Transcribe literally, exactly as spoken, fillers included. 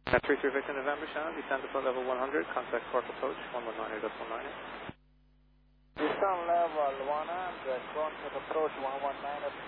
three three Victor November, Shannon, descend to level one hundred, contact Cork approach, one one nine eight point one nine. Descend level one hundred, contact approach one one nine